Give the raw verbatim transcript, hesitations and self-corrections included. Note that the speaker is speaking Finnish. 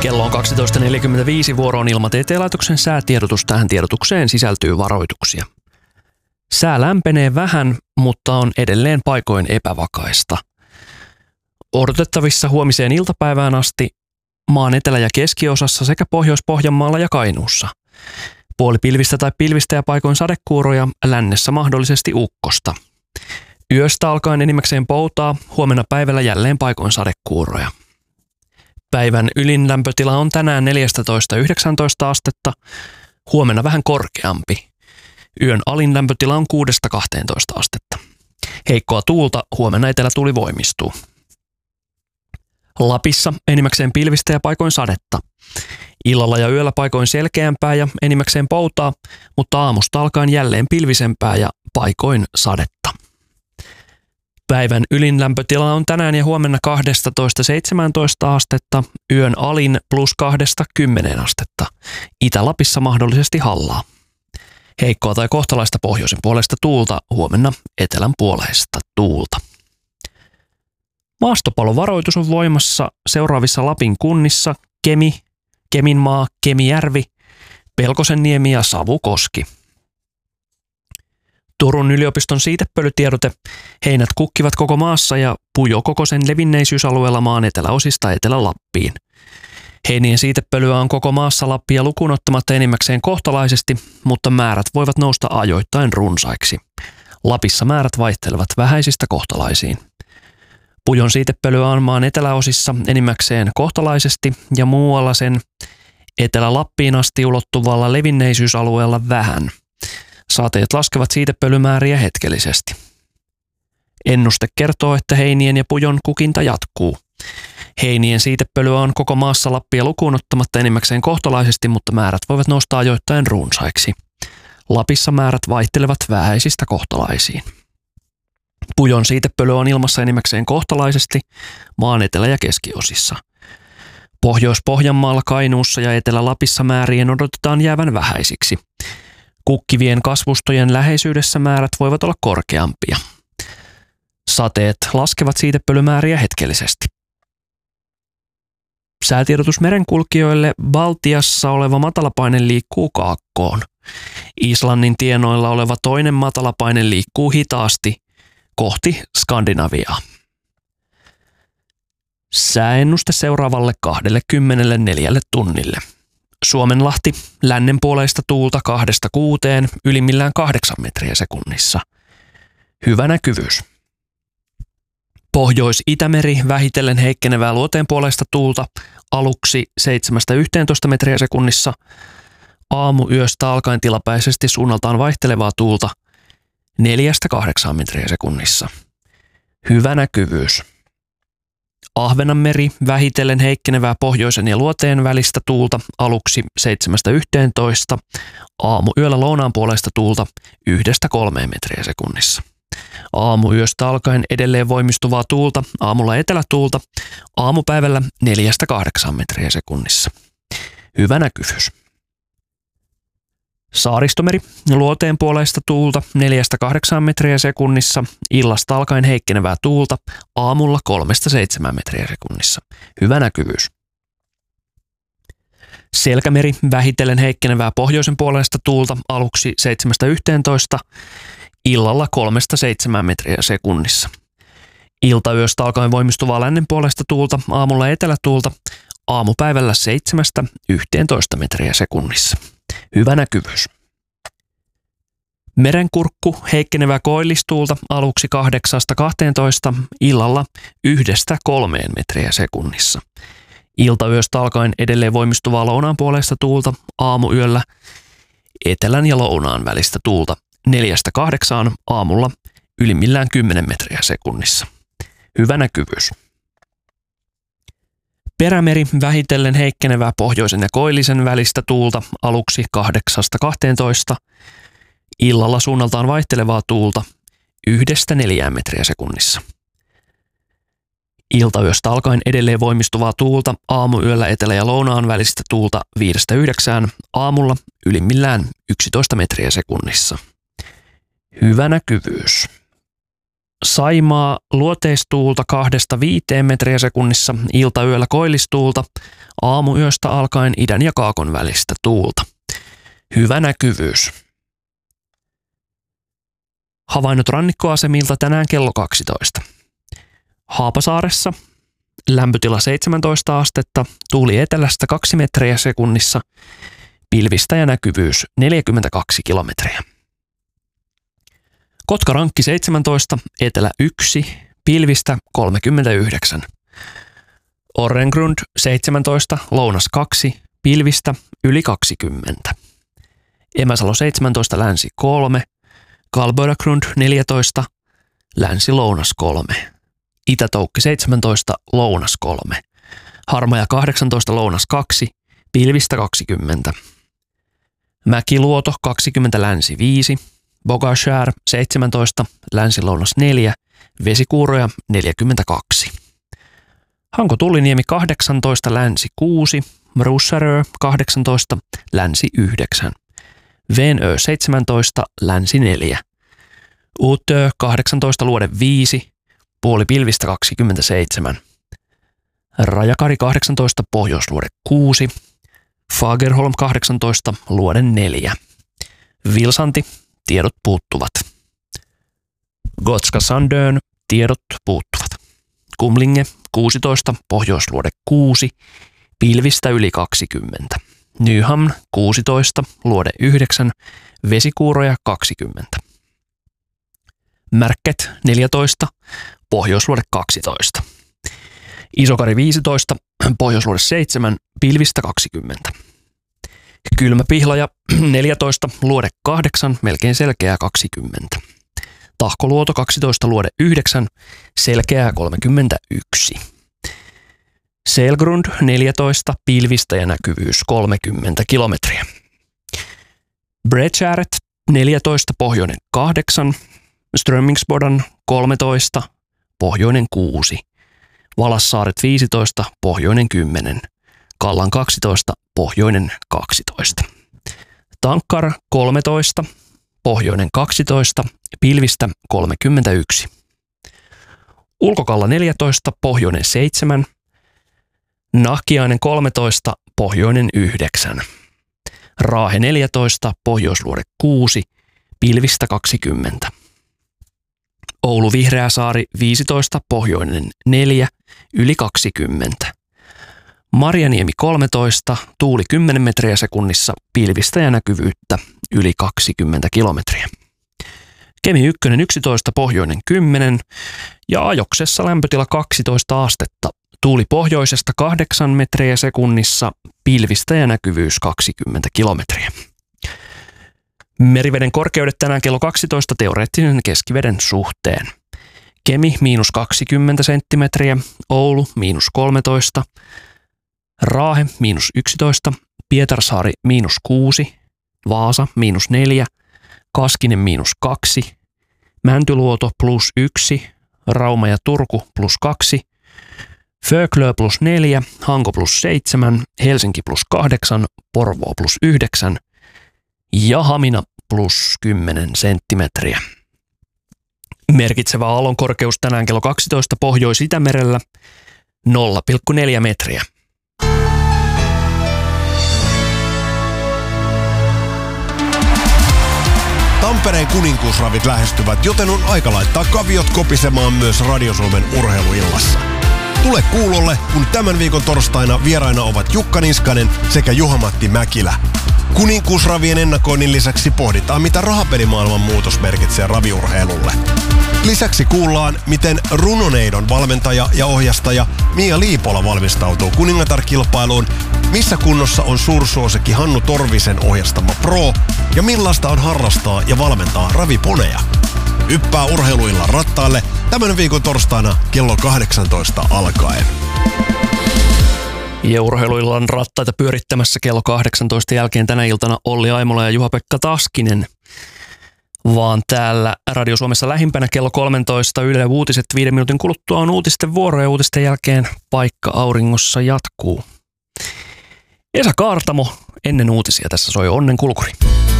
Kello on kaksitoista neljäkymmentäviisi, vuoro on Ilmatieteen laitoksen säätiedotus. Tähän tiedotukseen sisältyy varoituksia. Sää lämpenee vähän, mutta on edelleen paikoin epävakaista. Odotettavissa huomiseen iltapäivään asti maan etelä- ja keskiosassa sekä Pohjois-Pohjanmaalla ja Kainuussa. Puolipilvistä tai pilvistä ja paikoin sadekuuroja, lännessä mahdollisesti ukkosta. Yöstä alkaen enimmäkseen poutaa, huomenna päivällä jälleen paikoin sadekuuroja. Päivän ylin lämpötila on tänään neljätoista yhdeksäntoista astetta, huomenna vähän korkeampi. Yön alin lämpötila on kuudesta kahteentoista astetta. Heikkoa tuulta, huomenna etelätuuli voimistuu. Lapissa enimmäkseen pilvistä ja paikoin sadetta. Illalla ja yöllä paikoin selkeämpää ja enimmäkseen poutaa, mutta aamusta alkaen jälleen pilvisempää ja paikoin sadetta. Päivän ylin lämpötila on tänään ja huomenna kaksitoista seitsemäntoista astetta, yön alin plus kahdesta kymmeneen astetta. Itä-Lapissa mahdollisesti hallaa. Heikkoa tai kohtalaista pohjoisen puolesta tuulta, huomenna etelän puolesta tuulta. Maastopalovaroitus on voimassa seuraavissa Lapin kunnissa: Kemi, Keminmaa, Kemijärvi, Pelkosenniemi ja Savukoski. Turun yliopiston siitepölytiedote: heinät kukkivat koko maassa ja pujo koko sen levinneisyysalueella maan eteläosista Etelä-Lappiin. Heinien siitepölyä on koko maassa Lappia lukuun ottamatta enimmäkseen kohtalaisesti, mutta määrät voivat nousta ajoittain runsaiksi. Lapissa määrät vaihtelevat vähäisistä kohtalaisiin. Pujon siitepölyä on maan eteläosissa enimmäkseen kohtalaisesti ja muualla sen Etelä-Lappiin asti ulottuvalla levinneisyysalueella vähän. Sateet laskevat siitepölymääriä hetkellisesti. Ennuste kertoo, että heinien ja pujon kukinta jatkuu. Heinien siitepölyä on koko maassa Lappia lukuun ottamatta enimmäkseen kohtalaisesti, mutta määrät voivat nousta ajoittain runsaiksi. Lapissa määrät vaihtelevat vähäisistä kohtalaisiin. Pujon siitepölyä on ilmassa enimmäkseen kohtalaisesti maan etelä- ja keskiosissa. Pohjois-Pohjanmaalla, Kainuussa ja Etelä-Lapissa määrien odotetaan jäävän vähäisiksi. Kukkivien kasvustojen läheisyydessä määrät voivat olla korkeampia. Sateet laskevat siitepölymääriä hetkellisesti. Säätiedotus merenkulkijoille: Baltiassa oleva matalapaine liikkuu kaakkoon. Islannin tienoilla oleva toinen matalapaine liikkuu hitaasti kohti Skandinaviaa. Sääennuste seuraavalle kaksikymmentäneljä tunnille. Suomenlahti, lännenpuoleista tuulta kahdesta kuuteen, ylimmillään kahdeksan metriä sekunnissa. Hyvä näkyvyys. Pohjois-Itämeri, vähitellen heikkenevää luoteenpuoleista tuulta, aluksi seitsemästä yhteentoista metriä sekunnissa. Aamuyöstä alkaen tilapäisesti suunnaltaan vaihtelevaa tuulta neljästä kahdeksaan metriä sekunnissa. Hyvä näkyvyys. Ahvenanmeri, vähitellen heikkenevää pohjoisen ja luoteen välistä tuulta, aluksi seitsemästä yhteentoista, aamuyöllä lounaanpuoleista tuulta yhdestä kolmeen metriä sekunnissa. Aamuyöstä alkaen edelleen voimistuvaa tuulta, aamulla etelätuulta, aamupäivällä neljästä kahdeksaan metriä sekunnissa. Hyvä näkyvyys. Saaristomeri, luoteenpuoleista tuulta neljästä kahdeksaan metriä sekunnissa, illasta alkaen heikkenevää tuulta, aamulla kolmesta seitsemään metriä sekunnissa. Hyvä näkyvyys. Selkämeri, vähitellen heikkenevää pohjoisen puolesta tuulta, aluksi seitsemästä yhteentoista, illalla kolmesta seitsemään metriä sekunnissa. Iltayöstä alkaen voimistuvaa lännen puolesta tuulta, aamulla etelätuulta, aamupäivällä seitsemästä yhteentoista metriä sekunnissa. Hyvä näkyvyys. Merenkurkku, heikkenevää koillistuulta, aluksi kahdeksasta kahteentoista, illalla yhdestä kolmeen metriä sekunnissa. Iltayöstä alkaen edelleen voimistuvaa lounaanpuoleista tuulta, aamuyöllä etelän ja lounaan välistä tuulta neljästä kahdeksaan, aamulla ylimmillään kymmenen metriä sekunnissa. Hyvä näkyvyys. Perämeri, vähitellen heikkenevää pohjoisen ja koillisen välistä tuulta, aluksi kahdeksasta kahteentoista, illalla suunnaltaan vaihtelevaa tuulta yhdestä neljään metriä sekunnissa. Iltayöstä alkaen edelleen voimistuvaa tuulta, aamuyöllä etelä- ja lounaan välistä tuulta viidestä yhdeksään, aamulla ylimmillään yksitoista metriä sekunnissa. Hyvä näkyvyys. Saimaa luoteistuulta kahdesta viiteen metriä sekunnissa, iltayöllä koillistuulta, aamuyöstä alkaen idän ja kaakon välistä tuulta. Hyvä näkyvyys. Havainnot rannikkoasemilta tänään kello kaksitoista. Haapasaaressa lämpötila seitsemäntoista astetta, tuuli etelästä kaksi metriä sekunnissa, pilvistä ja näkyvyys neljäkymmentäkaksi kilometriä. Kotkarankki seitsemäntoista, etelä yksi, pilvistä kolmekymmentäyhdeksän. Orrengrund seitsemäntoista, lounas kaksi, pilvistä yli kaksikymmentä. Emäsalo seitsemäntoista, länsi kolme, Kalböragrund neljätoista, länsi lounas kolme. Itätoukki seitsemäntoista, lounas kolme. Harmaja kahdeksantoista, lounas kaksi, pilvistä kaksikymmentä. Mäkiluoto kaksikymmentä, länsi viisi. Bogashär seitsemäntoista, länsi-lounas neljä, vesikuuroja neljäkymmentäkaksi. Hanko Tulliniemi kahdeksantoista, länsi kuusi, Russarö kahdeksantoista, länsi yhdeksän. Venö seitsemäntoista, länsi neljä. Utö kahdeksantoista, luode viisi, puoli pilvistä kaksikymmentäseitsemän. Rajakari kahdeksantoista, pohjoisluode kuusi, Fagerholm kahdeksantoista, luode neljä. Vilsanti, tiedot puuttuvat. Gotska Sandön, tiedot puuttuvat. Kumlinge kuusitoista, pohjoisluode kuusi, pilvistä yli kaksikymmentä. Nyhamn kuusitoista, luode yhdeksän, vesikuuroja kaksikymmentä. Märket neljätoista, pohjoisluode kaksitoista. Isokari viisitoista, pohjoisluode seitsemän, pilvistä kaksikymmentä. Kylmäpihlaja neljätoista, luode kahdeksan, melkein selkeää kaksikymmentä. Tahkoluoto kaksitoista, luode yhdeksän, selkeää kolmekymmentäyksi. Selgrund neljätoista, pilvistä ja näkyvyys kolmekymmentä kilometriä. Bredgäret neljätoista, pohjoinen kahdeksan, Strömmingsbodan kolmetoista, pohjoinen kuusi, Valassaaret viisitoista, pohjoinen kymmenen, Kallan kaksitoista, pohjoinen kaksitoista. Tankkar kolmetoista, pohjoinen kaksitoista, pilvistä kolmekymmentäyksi. Ulkokalla neljätoista, pohjoinen seitsemän, Nahkiainen kolmetoista, pohjoinen yhdeksän. Raahe neljätoista, pohjoisluode kuusi, pilvistä kaksikymmentä. Oulu Vihreäsaari viisitoista, pohjoinen neljä, yli kaksikymmentä. Marjaniemi kolmetoista, tuuli kymmenen metriä sekunnissa, pilvistä ja näkyvyyttä yli kaksikymmentä kilometriä. Kemi ykkönen yksitoista, pohjoinen kymmenen ja Ajoksessa lämpötila kaksitoista astetta. Tuuli pohjoisesta kahdeksan metriä sekunnissa, pilvistä ja näkyvyys kaksikymmentä kilometriä. Meriveden korkeudet tänään kello kaksitoista teoreettinen keskiveden suhteen. Kemi miinus kaksikymmentä senttimetriä, Oulu miinus kolmetoista, Raahe miinus yksitoista, Pietarsaari miinus kuusi, Vaasa miinus neljä, Kaskinen miinus kaksi, Mäntyluoto plus yksi, Rauma ja Turku plus kaksi, Föglö plus neljä, Hanko plus seitsemän, Helsinki plus kahdeksan, Porvoo plus yhdeksän ja Hamina plus kymmenen senttimetriä. Merkitsevä aallon korkeus tänään kello kaksitoista Pohjois-Itämerellä nolla pilkku neljä metriä. Tampereen kuninkuusravit lähestyvät, joten on aika laittaa kaviot kopisemaan myös Radio Suomen urheiluillassa. Tule kuulolle, kun tämän viikon torstaina vieraina ovat Jukka Niskanen sekä Juha-Matti Mäkilä. Kuninkuusravien ennakoinnin lisäksi pohditaan, mitä rahapelimaailman muutos merkitsee raviurheilulle. Lisäksi kuullaan, miten Runoneidon valmentaja ja ohjastaja Mia Liipola valmistautuu kuningatar-kilpailuun, missä kunnossa on suursuosikki Hannu Torvisen ohjastama Pro ja millaista on harrastaa ja valmentaa raviponeja. Yppää urheiluillan rattaalle tämän viikon torstaina kello kahdeksantoista alkaen. Ja urheiluillan rattaita pyörittämässä kello kahdeksantoista jälkeen tänä iltana Olli Aimola ja Juha-Pekka Taskinen. Vaan täällä Radio Suomessa lähimpänä kello kolmetoista Yle Uutiset viiden minuutin kuluttua on uutisten vuoro ja uutisten jälkeen Paikka auringossa jatkuu. Esa Kaartamo ennen uutisia tässä soi Onnen kulkuri.